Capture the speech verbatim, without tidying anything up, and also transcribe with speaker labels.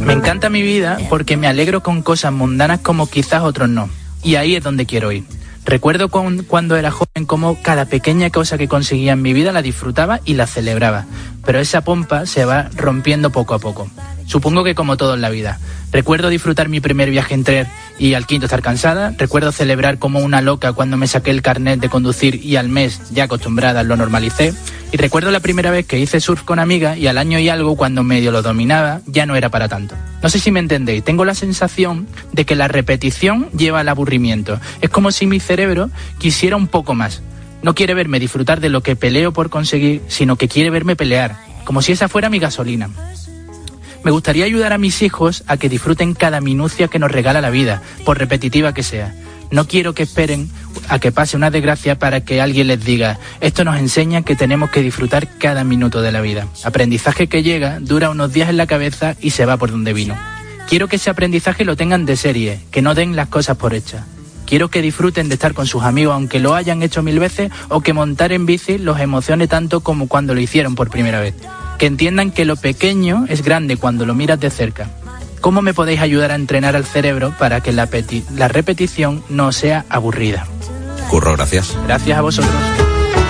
Speaker 1: Me encanta mi vida porque me alegro con cosas mundanas como quizás otros no. Y ahí es donde quiero ir. Recuerdo con, cuando era joven cómo cada pequeña cosa que conseguía en mi vida la disfrutaba y la celebraba. Pero esa pompa se va rompiendo poco a poco. Supongo que como todo en la vida. Recuerdo disfrutar mi primer viaje en tren y al quinto estar cansada. Recuerdo celebrar como una loca cuando me saqué el carnet de conducir y al mes, ya acostumbrada, lo normalicé. Y recuerdo la primera vez que hice surf con amigas y al año y algo, cuando medio lo dominaba, ya no era para tanto. No sé si me entendéis, tengo la sensación de que la repetición lleva al aburrimiento. Es como si mi cerebro quisiera un poco más. No quiere verme disfrutar de lo que peleo por conseguir, sino que quiere verme pelear, como si esa fuera mi gasolina. Me gustaría ayudar a mis hijos a que disfruten cada minucia que nos regala la vida, por repetitiva que sea. No quiero que esperen a que pase una desgracia para que alguien les diga: esto nos enseña que tenemos que disfrutar cada minuto de la vida. Aprendizaje que llega, dura unos días en la cabeza y se va por donde vino. Quiero que ese aprendizaje lo tengan de serie, que no den las cosas por hechas. Quiero que disfruten de estar con sus amigos aunque lo hayan hecho mil veces, o que montar en bici los emocione tanto como cuando lo hicieron por primera vez. Que entiendan que lo pequeño es grande cuando lo miras de cerca. ¿Cómo me podéis ayudar a entrenar al cerebro para que la, peti- la repetición no sea aburrida?
Speaker 2: Curro, gracias.
Speaker 1: Gracias a vosotros.